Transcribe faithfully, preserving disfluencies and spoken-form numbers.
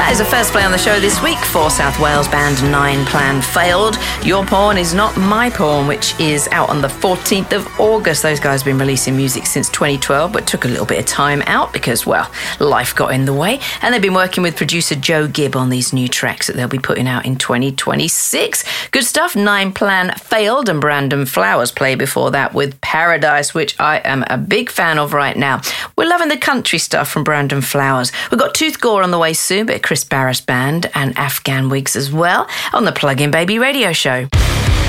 That is the first play on the show this week for South Wales band Nine Plan Failed. Your Porn is Not My Porn, which is out on the fourteenth of August. Those guys have been releasing music since twenty twelve, but took a little bit of time out because, well, life got in the way. And they've been working with producer Joe Gibb on these new tracks that they'll be putting out in twenty twenty-six. Good stuff. Nine Plan Failed, and Brandon Flowers played before that with Paradise, which I am a big fan of right now. We're loving the country stuff from Brandon Flowers. We've got Tooth Gore on the way soon, but Chris Barris Band and Afghan Wigs as well on the Plug-in Baby Radio Show.